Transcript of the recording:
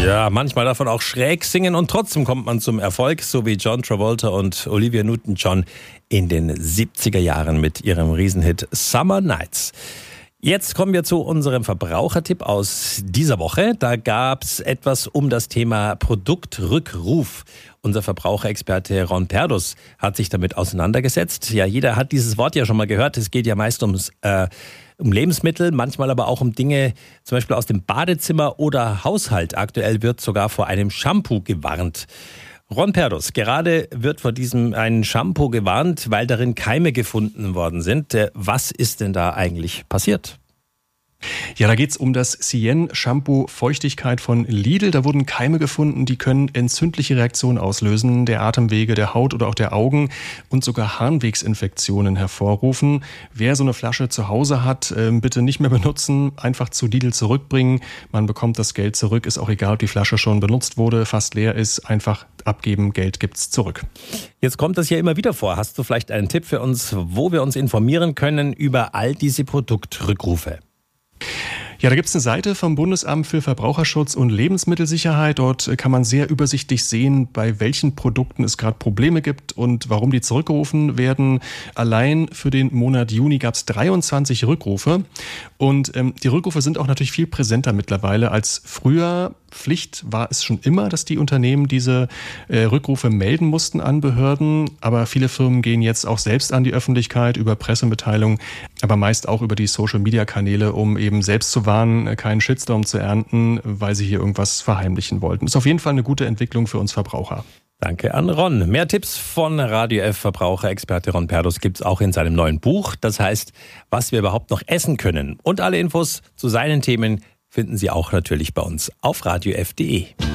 Ja, manchmal davon auch schräg singen und trotzdem kommt man zum Erfolg, so wie John Travolta und Olivia Newton-John in den 70er Jahren mit ihrem Riesenhit Summer Nights. Jetzt kommen wir zu unserem Verbrauchertipp aus dieser Woche. Da gab es etwas um das Thema Produktrückruf. Unser Verbraucherexperte Ron Perdus hat sich damit auseinandergesetzt. Ja, jeder hat dieses Wort ja schon mal gehört. Es geht ja meist um Lebensmittel, manchmal aber auch um Dinge, zum Beispiel aus dem Badezimmer oder Haushalt. Aktuell wird sogar vor einem Shampoo gewarnt. Ron Perdus, gerade wird vor diesem ein Shampoo gewarnt, weil darin Keime gefunden worden sind. Was ist denn da eigentlich passiert? Ja, da geht's um das Sien-Shampoo Feuchtigkeit von Lidl. Da wurden Keime gefunden, die können entzündliche Reaktionen auslösen, der Atemwege, der Haut oder auch der Augen und sogar Harnwegsinfektionen hervorrufen. Wer so eine Flasche zu Hause hat, bitte nicht mehr benutzen, einfach zu Lidl zurückbringen. Man bekommt das Geld zurück, ist auch egal, ob die Flasche schon benutzt wurde, fast leer ist, einfach abgeben, Geld gibt's zurück. Jetzt kommt das ja immer wieder vor. Hast du vielleicht einen Tipp für uns, wo wir uns informieren können über all diese Produktrückrufe? Ja, da gibt's eine Seite vom Bundesamt für Verbraucherschutz und Lebensmittelsicherheit. Dort kann man sehr übersichtlich sehen, bei welchen Produkten es gerade Probleme gibt und warum die zurückgerufen werden. Allein für den Monat Juni gab's 23 Rückrufe. Und die Rückrufe sind auch natürlich viel präsenter mittlerweile als früher. Pflicht war es schon immer, dass die Unternehmen diese Rückrufe melden mussten an Behörden. Aber viele Firmen gehen jetzt auch selbst an die Öffentlichkeit über Pressemitteilungen, aber meist auch über die Social-Media-Kanäle, um eben selbst zu warnen, keinen Shitstorm zu ernten, weil sie hier irgendwas verheimlichen wollten. Ist auf jeden Fall eine gute Entwicklung für uns Verbraucher. Danke an Ron. Mehr Tipps von Radio F Verbraucherexperte Ron Perdus gibt's auch in seinem neuen Buch. Das heißt, was wir überhaupt noch essen können. Und alle Infos zu seinen Themen finden Sie auch natürlich bei uns auf radiof.de.